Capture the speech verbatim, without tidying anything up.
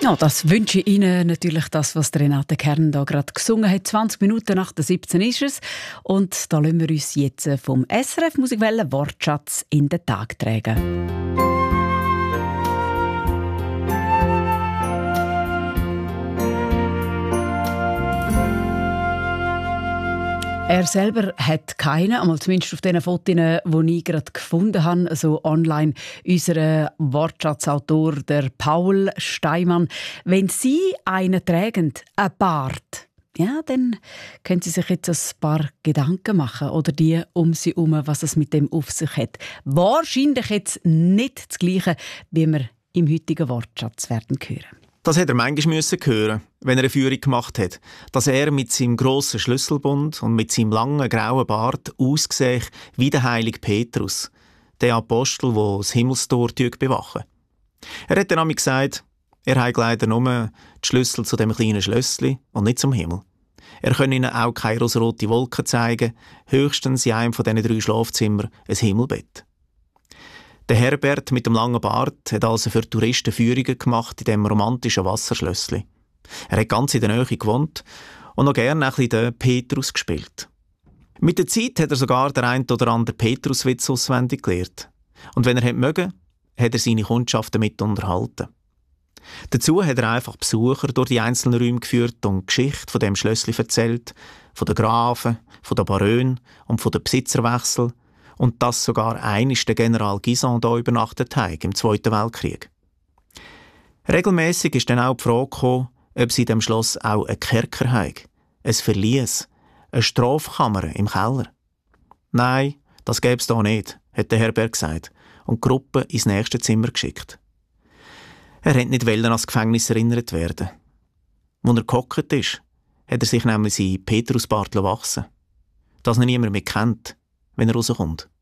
Ja, das wünsche ich Ihnen natürlich, das, was Renate Kern da gerade gesungen hat. zwanzig Minuten nach der siebzehn ist es. Und da lassen wir uns jetzt vom S R F Musikwelle Wortschatz in den Tag tragen. Er selber hat keinen, einmal zumindest auf den Fotos, die ich gerade gefunden habe, also online, unser Wortschatzautor, der Paul Steinmann. Wenn Sie einen tragen, einen Bart, ja, dann können Sie sich jetzt ein paar Gedanken machen, oder die um Sie herum, was es mit dem auf sich hat. Wahrscheinlich jetzt nicht das Gleiche, wie wir im heutigen Wortschatz werden hören. Das hätte er manchmal hören, wenn er eine Führung gemacht hat, dass er mit seinem grossen Schlüsselbund und mit seinem langen grauen Bart aussehe wie der heilige Petrus, der Apostel, der das Himmelstor bewachen. Er hat dann einmal gesagt, er habe leider nur die Schlüssel zu dem kleinen Schlössli und nicht zum Himmel. Er könne ihnen auch keine rosarote Wolken zeigen, höchstens in einem von diesen drei Schlafzimmern ein Himmelbett. Der Herbert mit dem langen Bart hat also für Touristen Führungen gemacht in diesem romantischen Wasserschlössli. Er hat ganz in der Nähe gewohnt und noch gerne ein bisschen den Petrus gespielt. Mit der Zeit hat er sogar den einen oder anderen Petruswitz auswendig gelernt. Und wenn er hat mögen, hat er seine Kundschaft damit unterhalten. Dazu hat er einfach Besucher durch die einzelnen Räume geführt und die Geschichte von dem Schlössli erzählt, von den Grafen, von den Barönen und von den Besitzerwechseln. Und dass sogar einisch der General Guisan hier übernachtet hat, im Zweiten Weltkrieg. Regelmässig ist dann auch die Frage gekommen, ob sie in dem Schloss auch einen Kerker haben, ein Verlies, eine Strafkammer im Keller. Nein, das gäbe es hier nicht, hat der Herbert gesagt und die Gruppe ins nächste Zimmer geschickt. Er wollte nicht an das Gefängnis erinnert werden. Als er gehockt ist, hat er sich nämlich seinen Petrusbart wachsen lassen. Das ihn niemand mehr kennt, wenn er rauskommt.